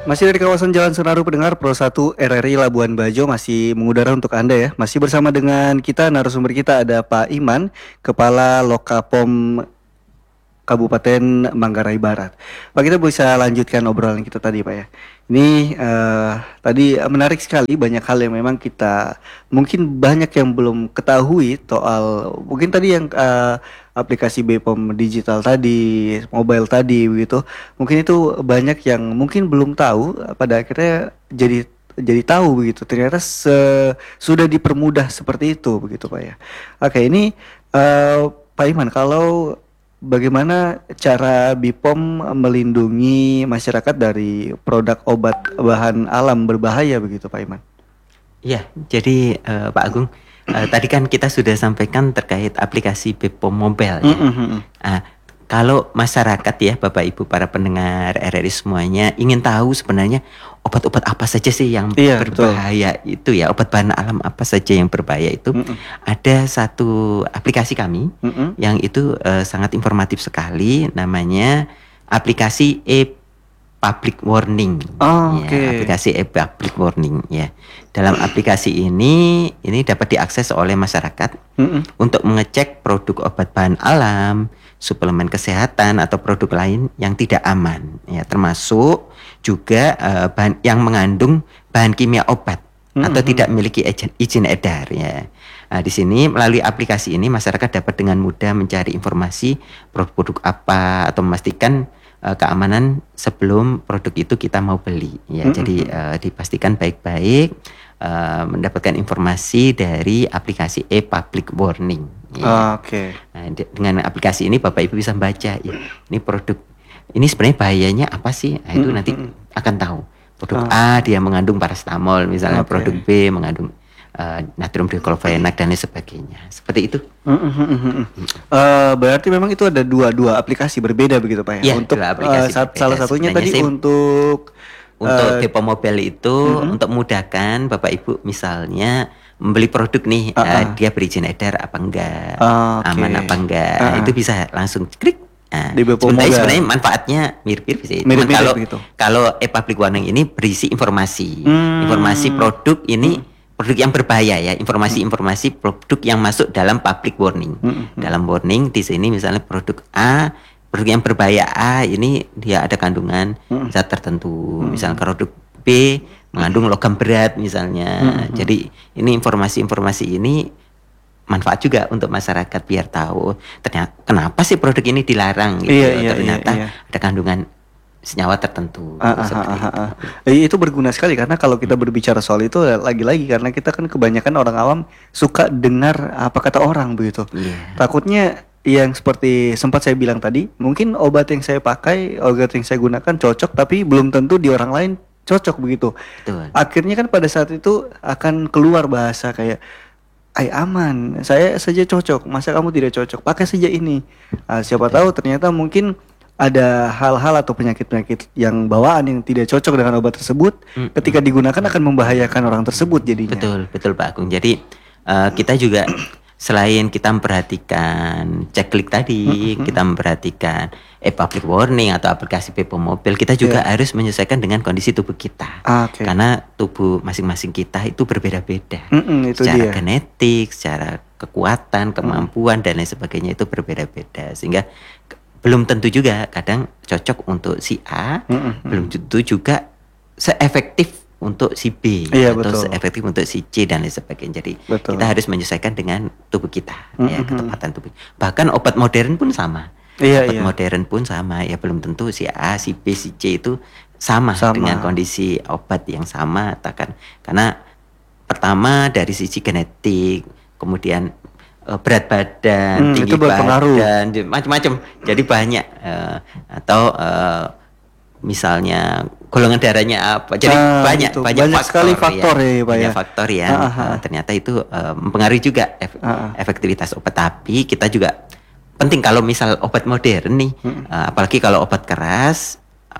Masih dari kawasan Jalan Senaru pendengar Pro 1 RRI Labuan Bajo masih mengudara untuk Anda ya. Masih bersama dengan kita narasumber kita ada Pak Iman, Kepala Lokapom Kabupaten Manggarai Barat. Pak, kita bisa lanjutkan obrolan kita tadi Pak ya. Ini tadi menarik sekali, banyak hal yang memang kita mungkin banyak yang belum ketahui soal mungkin tadi yang aplikasi BPOM digital tadi, mobile tadi begitu. Mungkin itu banyak yang mungkin belum tahu, pada akhirnya jadi tahu begitu. Ternyata sudah dipermudah seperti itu begitu Pak ya. Oke, ini Pak Iman, kalau bagaimana cara BPOM melindungi masyarakat dari produk obat bahan alam berbahaya begitu Pak Iman? Iya, jadi Pak Agung, tadi kan kita sudah sampaikan terkait aplikasi BPOM Mobile ya. Kalau masyarakat ya, Bapak Ibu para pendengar RRI semuanya ingin tahu sebenarnya obat-obat apa saja sih yang berbahaya betul. Itu ya, obat bahan alam apa saja yang berbahaya itu. Ada satu aplikasi kami yang itu sangat informatif sekali, namanya aplikasi Public Warning. Aplikasi Public Warning ya. Dalam aplikasi ini dapat diakses oleh masyarakat untuk mengecek produk obat bahan alam, suplemen kesehatan atau produk lain yang tidak aman ya, termasuk juga bahan yang mengandung bahan kimia obat atau tidak memiliki izin edar ya. Di sini melalui aplikasi ini masyarakat dapat dengan mudah mencari informasi produk-produk apa atau memastikan keamanan sebelum produk itu kita mau beli ya. Jadi dipastikan baik-baik mendapatkan informasi dari aplikasi Public Warning ya. Nah, dengan aplikasi ini Bapak Ibu bisa baca ya, ini produk ini sebenarnya bahayanya apa sih. Nah, itu nanti akan tahu. Produk A dia mengandung paracetamol misalnya, produk B mengandung natrium diklofenak dan lain sebagainya. Seperti itu. Berarti memang itu ada dua aplikasi berbeda begitu Pak ya? Ya, untuk salah satunya tadi untuk BPOM Mobile itu untuk memudahkan Bapak Ibu misalnya membeli produk nih, dia berizin edar apa enggak, aman apa enggak, itu bisa langsung klik. Sebenarnya manfaatnya mirip-mirip sih. Kalau Public Warning ini berisi informasi produk ini, produk yang berbahaya ya, informasi produk yang masuk dalam Public Warning. Dalam warning di sini misalnya produk A, produk yang berbahaya A ini dia ada kandungan zat tertentu. Misalnya produk B mengandung logam berat misalnya. Jadi ini informasi ini manfaat juga untuk masyarakat biar tahu ternyata kenapa sih produk ini dilarang gitu. Ternyata ada kandungan senyawa tertentu. Itu berguna sekali karena kalau kita berbicara soal itu lagi-lagi karena kita kan kebanyakan orang awam suka dengar apa kata orang begitu. Takutnya yang seperti sempat saya bilang tadi, mungkin obat yang saya pakai, obat yang saya gunakan cocok tapi belum tentu di orang lain cocok begitu. Betul. Akhirnya kan pada saat itu akan keluar bahasa kayak aman, saya saja cocok, masa kamu tidak cocok, pakai saja ini. Siapa tahu ternyata mungkin ada hal-hal atau penyakit-penyakit yang bawaan yang tidak cocok dengan obat tersebut, ketika digunakan akan membahayakan orang tersebut jadinya. Betul Pak Agung. Jadi kita juga selain kita memperhatikan ceklik tadi, kita memperhatikan Public Warning atau aplikasi BPOM Mobile, kita juga harus menyesuaikan dengan kondisi tubuh kita. Karena tubuh masing-masing kita itu berbeda-beda. Secara genetik, secara kekuatan, kemampuan dan lain sebagainya itu berbeda-beda. Sehingga belum tentu juga kadang cocok untuk si A, belum tentu juga seefektif untuk si B atau seefektif untuk si C dan lain sebagainya. Jadi kita harus menyesuaikan dengan tubuh kita, ya, ketepatan tubuh. Bahkan obat modern pun sama. Modern pun sama, ya belum tentu si A, si B, si C itu sama dengan kondisi obat yang sama, karena pertama dari sisi genetik, kemudian berat badan, tinggi badan, macam-macam. Jadi banyak atau misalnya golongan darahnya apa. Jadi banyak sekali faktor ya, Pak ya. Faktor yang ternyata itu mempengaruhi juga efektivitas obat. Tapi kita juga penting kalau misal obat modern nih, apalagi kalau obat keras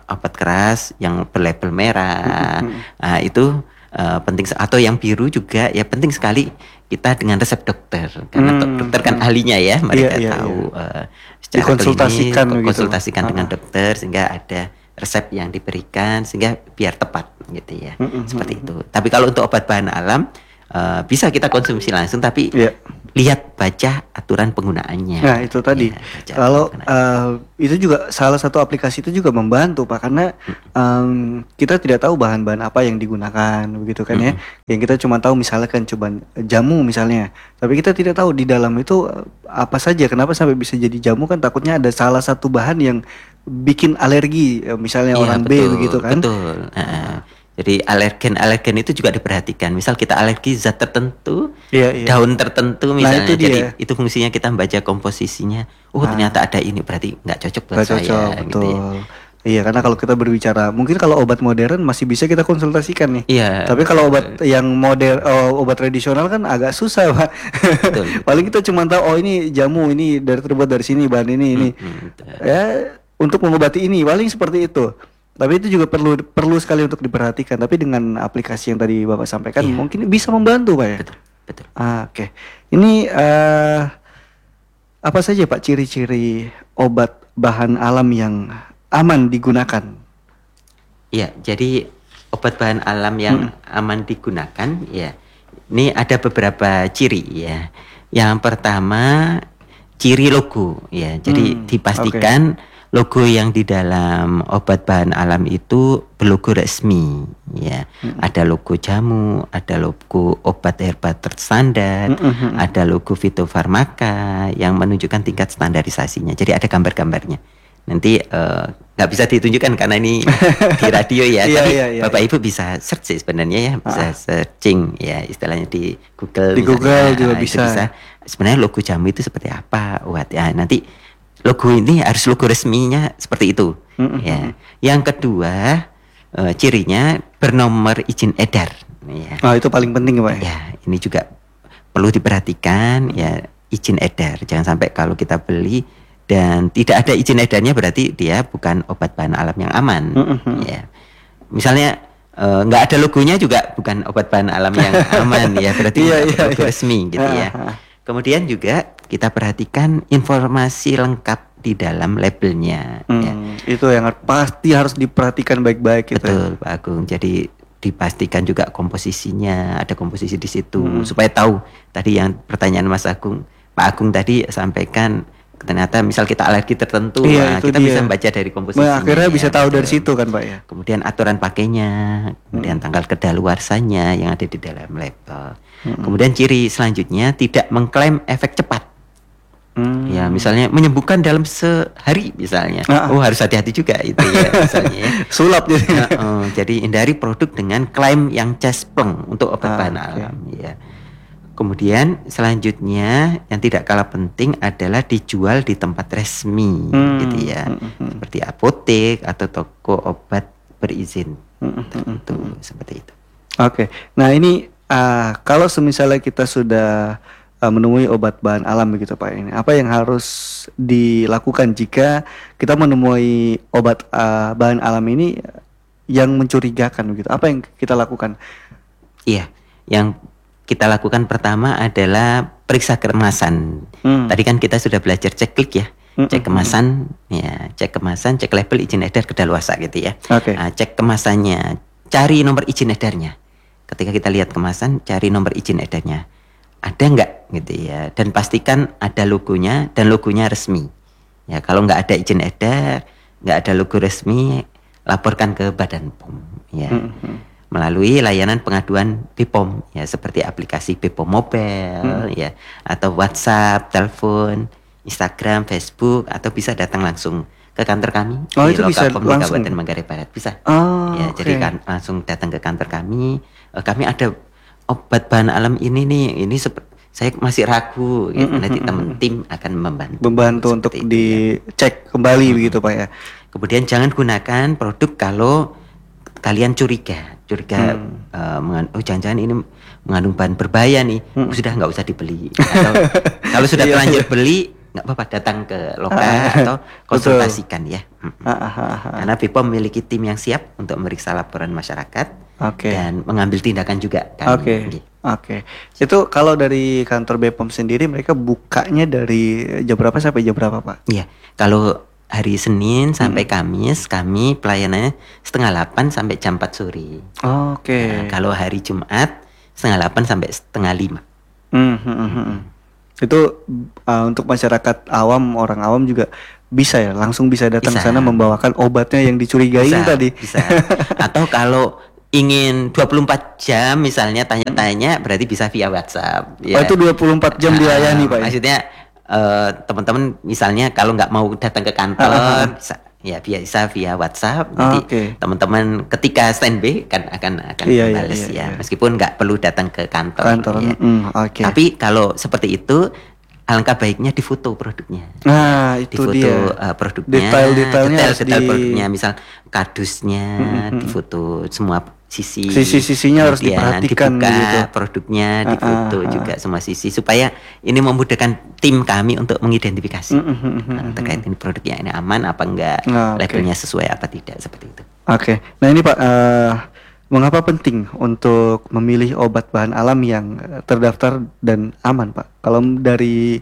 yang berlabel merah, itu penting, atau yang biru juga ya penting sekali kita dengan resep dokter, karena dokter kan ahlinya ya, mereka tahu secara dikonsultasikan klinis, konsultasikan dengan dokter sehingga ada resep yang diberikan sehingga biar tepat gitu ya. Seperti itu. Tapi kalau untuk obat bahan alam bisa kita konsumsi langsung, tapi lihat baca aturan penggunaannya. Nah itu tadi. Ya, Kalau itu juga salah satu aplikasi itu juga membantu Pak, karena kita tidak tahu bahan-bahan apa yang digunakan begitu kan ya. Yang kita cuma tahu misalkan coba jamu misalnya, tapi kita tidak tahu di dalam itu apa saja. Kenapa sampai bisa jadi jamu, kan takutnya ada salah satu bahan yang bikin alergi, misalnya orang B begitu kan. Betul. Jadi alergen itu juga diperhatikan. Misal kita alergi zat tertentu, daun tertentu misalnya. Itu jadi itu fungsinya kita membaca komposisinya. Oh ternyata ada ini, berarti nggak cocok buat saya. Betul. Gitu ya. Iya, karena kalau kita berbicara, mungkin kalau obat modern masih bisa kita konsultasikan nih. Iya. Tapi kalau obat yang obat tradisional kan agak susah Pak. Betul. Paling kita cuma tahu ini jamu, ini terbuat dari sini bahan ini. Ya untuk mengobati ini, paling seperti itu. Tapi itu juga perlu sekali untuk diperhatikan. Tapi dengan aplikasi yang tadi Bapak sampaikan, mungkin bisa membantu Pak ya. Betul. Oke. Ini apa saja Pak ciri-ciri obat bahan alam yang aman digunakan? Iya, jadi obat bahan alam yang aman digunakan, ya. Ini ada beberapa ciri ya. Yang pertama ciri logo ya. Jadi dipastikan logo yang di dalam obat bahan alam itu berlogo resmi ya. Ada logo jamu, ada logo obat herba terstandar, ada logo fitofarmaka yang menunjukkan tingkat standarisasinya. Jadi ada gambar-gambarnya. Nanti nggak bisa ditunjukkan karena ini di radio ya. Tapi Bapak Ibu bisa search sih sebenarnya ya, bisa searching ya, istilahnya di Google. Di Google juga bisa. Sebenarnya logo jamu itu seperti apa? Ya nanti logo ini harus logo resminya seperti itu. Ya. Yang kedua cirinya bernomor izin edar. Ya. Itu paling penting Pak. Ya, ini juga perlu diperhatikan ya, izin edar. Jangan sampai kalau kita beli dan tidak ada izin edarnya berarti dia bukan obat bahan alam yang aman. Ya. Misalnya nggak ada logonya juga bukan obat bahan alam yang aman ya, berarti logo resmi gitu ya. Kemudian juga kita perhatikan informasi lengkap di dalam labelnya. Ya. Itu yang pasti harus diperhatikan baik-baik gitu. Betul Pak Agung. Jadi dipastikan juga komposisinya, ada komposisi di situ supaya tahu. Tadi yang pertanyaan Mas Agung, Pak Agung tadi sampaikan ternyata misal kita alergi tertentu, kita bisa membaca dari komposisinya. Akhirnya bisa tahu dari situ kan Pak ya. Kemudian aturan pakainya, kemudian tanggal kedaluarsanya yang ada di dalam label. Kemudian ciri selanjutnya tidak mengklaim efek cepat. Ya misalnya menyembuhkan dalam sehari misalnya. Harus hati-hati juga itu ya misalnya ya. Sulap jadi. Jadi hindari produk dengan klaim yang cespleng untuk obat bahan alam ya. Kemudian selanjutnya yang tidak kalah penting adalah dijual di tempat resmi gitu ya. Seperti apotek atau toko obat berizin. Tentu seperti itu. Oke. Nah, ini kalau semisalnya kita sudah menemui obat bahan alam begitu Pak, ini apa yang harus dilakukan jika kita menemui obat bahan alam ini yang mencurigakan begitu? Apa yang kita lakukan? Iya, yang kita lakukan pertama adalah periksa kemasan. Tadi kan kita sudah belajar cek klik ya. Cek kemasan, ya, cek kemasan, cek label, izin edar, kedaluarsa gitu ya. Cek kemasannya, cari nomor izin edarnya. Ketika kita lihat kemasan, cari nomor izin edarnya. Ada nggak gitu ya? Dan pastikan ada logonya dan logonya resmi. Ya, kalau nggak ada izin edar, nggak ada logo resmi, laporkan ke Badan POM. Ya. Melalui layanan pengaduan BPOM ya, seperti aplikasi BPOM Mobile ya, atau WhatsApp, telepon, Instagram, Facebook, atau bisa datang langsung ke kantor kami di Lokapom di Kabupaten Manggarai Barat bisa. Jadi kan langsung datang ke kantor kami. Kami ada obat bahan alam ini nih, ini saya masih ragu. Gitu. Nanti teman tim akan membantu untuk dicek kembali begitu Pak ya. Kemudian jangan gunakan produk kalau kalian curiga jangan-jangan ini mengandung bahan berbahaya nih, sudah nggak usah dibeli. Atau kalau sudah terlanjur beli, nggak apa-apa datang ke Loka atau konsultasikan ya. Karena BPOM memiliki tim yang siap untuk memeriksa laporan masyarakat dan mengambil tindakan juga. Itu kalau dari kantor BPOM sendiri mereka bukanya dari jam berapa sampai jam berapa Pak? Iya, kalau hari Senin sampai Kamis kami pelayanannya 7:30 sampai jam 4 sore. Oke. Nah, kalau hari Jumat 7:30 sampai 4:30. Itu untuk masyarakat awam, orang awam juga bisa ya, langsung bisa datang ke Bisa. sana membawakan obatnya yang dicurigain tadi. Bisa. Atau kalau ingin 24 jam misalnya tanya-tanya berarti bisa via WhatsApp. Oh, itu 24 jam dilayani, Pak. Maksudnya teman-teman misalnya kalau nggak mau datang ke kantor bisa via WhatsApp. Nanti teman-teman ketika standby kan akan membalas ya. Meskipun nggak perlu datang ke kantor. Ya. Tapi kalau seperti itu alangkah baiknya difoto produknya. Nah, itu difoto dia. Produknya, detail produknya, misal kardusnya difoto semua sisi-sisinya harus diperhatikan dibuka, gitu. produknya difoto juga semua sisi supaya ini memudahkan tim kami untuk mengidentifikasi terkait ini produknya ini aman apa enggak, labelnya sesuai apa tidak, seperti itu. Nah ini Pak, mengapa penting untuk memilih obat bahan alam yang terdaftar dan aman, Pak? Kalau dari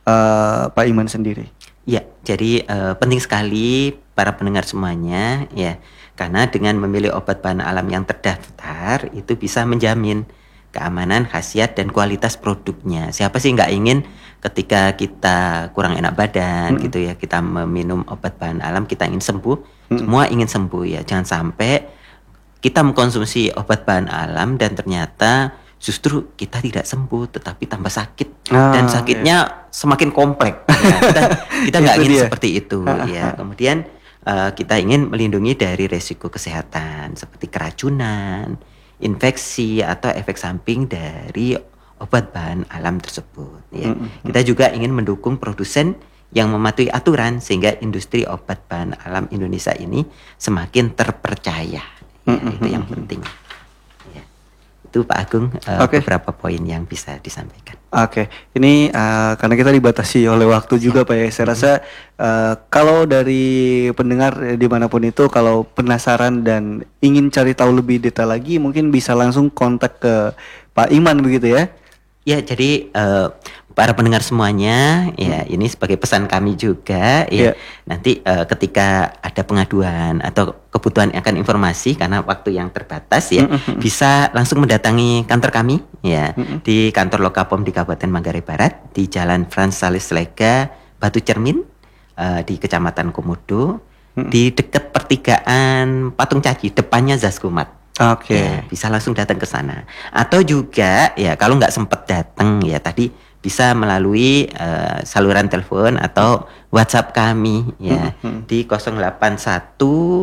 Pak Iman sendiri? Ya, jadi penting sekali para pendengar semuanya ya. Karena dengan memilih obat bahan alam yang terdaftar itu bisa menjamin keamanan, khasiat dan kualitas produknya. Siapa sih nggak ingin ketika kita kurang enak badan gitu ya, kita meminum obat bahan alam, kita ingin sembuh. Semua ingin sembuh ya. Jangan sampai kita mengkonsumsi obat bahan alam dan ternyata justru kita tidak sembuh tetapi tambah sakit dan sakitnya semakin kompleks. Ya. Kita nggak ingin seperti itu ya. Kemudian kita ingin melindungi dari resiko kesehatan seperti keracunan, infeksi atau efek samping dari obat bahan alam tersebut. Ya. Kita juga ingin mendukung produsen yang mematuhi aturan sehingga industri obat bahan alam Indonesia ini semakin terpercaya. Ya, itu yang penting. Ya. Itu Pak Agung beberapa poin yang bisa disampaikan. Ini karena kita dibatasi oleh waktu juga Pak ya. Saya rasa kalau dari pendengar dimanapun itu, kalau penasaran dan ingin cari tahu lebih detail lagi, mungkin bisa langsung kontak ke Pak Iman begitu ya? Ya, jadi para pendengar semuanya, ya ini sebagai pesan kami juga, ya nanti ketika ada pengaduan atau kebutuhan akan informasi karena waktu yang terbatas, ya bisa langsung mendatangi kantor kami, ya di kantor Lokapom di Kabupaten Manggarai Barat di Jalan Frans Salis Lega, Batu Cermin, di Kecamatan Komodo, di dekat pertigaan Patung Caci, depannya Zaskumat. Ya, bisa langsung datang ke sana. Atau juga ya kalau nggak sempat datang ya tadi bisa melalui saluran telepon atau WhatsApp kami ya di 081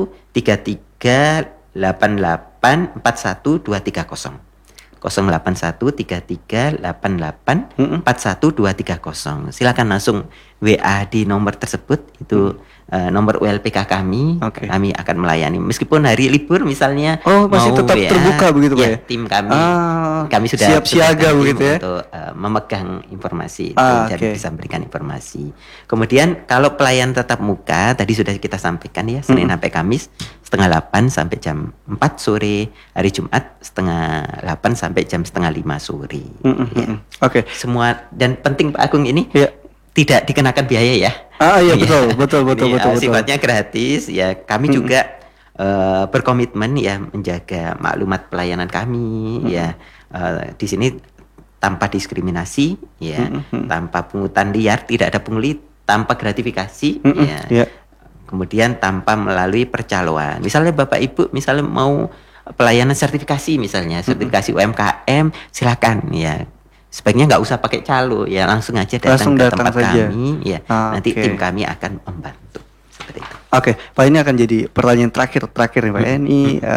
33 88 41 230. 081 33 88 41 230. Silakan langsung WA di nomor tersebut, itu nomor ULPK kami. Kami akan melayani meskipun hari libur misalnya. Masih tetap terbuka begitu Pak ya? Tim kami sudah siap siaga begitu ya untuk memegang informasi itu dan bisa memberikan informasi. Kemudian kalau pelayan tatap muka tadi sudah kita sampaikan ya, Senin sampai Kamis 7:30 sampai jam 4 sore, hari Jumat 7:30 sampai jam 4:30 sore. Ya. Semua, dan penting Pak Agung ini tidak dikenakan biaya ya. Betul. Sifatnya gratis ya. Kami juga berkomitmen ya menjaga maklumat pelayanan kami ya. Di sini tanpa diskriminasi ya, tanpa pungutan liar, tidak ada pungli, tanpa gratifikasi ya. Kemudian tanpa melalui percaloan. Misalnya Bapak Ibu misalnya mau pelayanan sertifikasi misalnya, sertifikasi UMKM, silakan ya. Sebaiknya nggak usah pakai calo ya, langsung aja datang ke tempat saja. Kami ya. Nanti tim kami akan membantu seperti itu. Pak, ini akan jadi pertanyaan terakhir nih Pak. Ini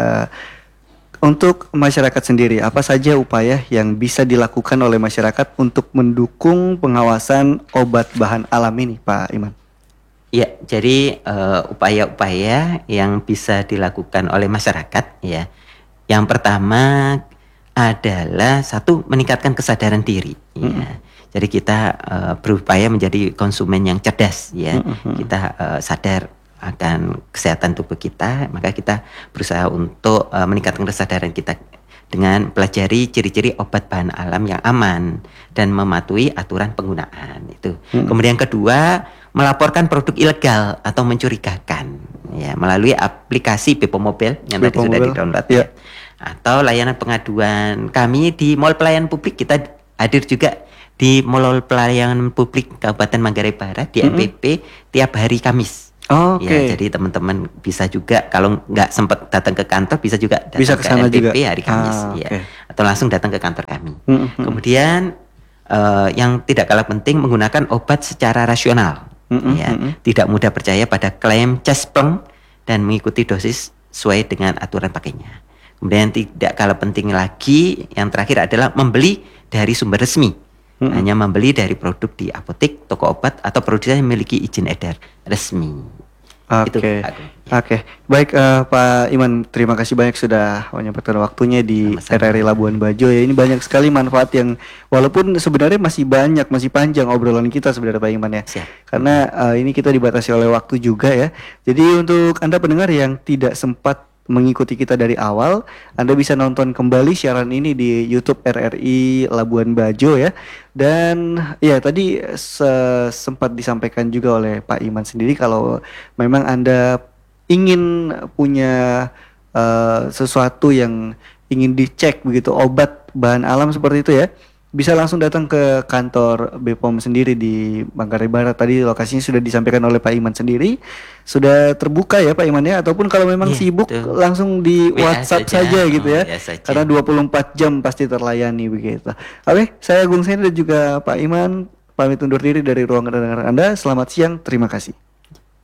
untuk masyarakat sendiri, apa saja upaya yang bisa dilakukan oleh masyarakat untuk mendukung pengawasan obat bahan alam ini, Pak Iman? Ya, jadi upaya-upaya yang bisa dilakukan oleh masyarakat ya. Yang pertama adalah satu, meningkatkan kesadaran diri. Ya. Jadi kita berupaya menjadi konsumen yang cerdas ya. Kita sadar akan kesehatan tubuh kita, maka kita berusaha untuk meningkatkan kesadaran kita dengan pelajari ciri-ciri obat bahan alam yang aman dan mematuhi aturan penggunaan itu. Kemudian kedua, melaporkan produk ilegal atau mencurigakan ya melalui aplikasi Bepom Mobile yang tadi Bepom sudah Mobile, di-download ya. ya. Atau layanan pengaduan kami di Mall Pelayanan Publik, kita hadir juga di Mall Pelayanan Publik Kabupaten Manggarai Barat di MPP tiap hari Kamis. Oke. Ya, jadi teman-teman bisa juga kalau nggak sempat datang ke kantor bisa juga datang Bisa ke ke sana MPP juga. hari Kamis ya. Oke. Atau langsung datang ke kantor kami. Mm-mm. Kemudian yang tidak kalah penting menggunakan obat secara rasional. Ya, tidak mudah percaya pada klaim cespleng dan mengikuti dosis sesuai dengan aturan pakainya. Kemudian tidak kalah penting lagi yang terakhir adalah membeli dari sumber resmi. Hanya membeli dari produk di apotek, toko obat atau produsen yang memiliki izin edar resmi. Itu, Oke, Pak Agung. oke, baik Pak Iman, terima kasih banyak sudah menyempatkan waktunya di Sama-sama. RRI Labuan Bajo ya. Ini banyak sekali manfaat yang walaupun sebenarnya masih banyak, masih panjang obrolan kita sebenarnya Pak Iman ya. Siap. Karena ini kita dibatasi oleh waktu juga ya. Jadi untuk Anda pendengar yang tidak sempat mengikuti kita dari awal, Anda bisa nonton kembali siaran ini di YouTube RRI Labuan Bajo ya. Dan ya tadi sempat disampaikan juga oleh Pak Iman sendiri kalau memang Anda ingin punya sesuatu yang ingin dicek begitu, obat bahan alam seperti itu ya, bisa langsung datang ke kantor Bepom sendiri di Manggarai Barat. Tadi lokasinya sudah disampaikan oleh Pak Iman sendiri. Sudah terbuka ya Pak Iman ya, ataupun kalau memang Iya, sibuk betul. langsung di WA WhatsApp saja. saja gitu ya. WA saja. Karena 24 jam pasti terlayani begitu. Oke, saya Agung Seni dan juga Pak Iman pamit undur diri dari ruang kedengaran Anda. Selamat siang, terima kasih.